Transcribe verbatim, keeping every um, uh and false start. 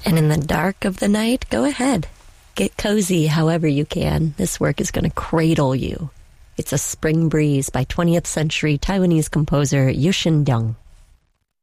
And in the dark of the night, go ahead. Get cozy however you can. This work is going to cradle you. It's a Spring Breeze by twentieth century Taiwanese composer Yu Shin Dong.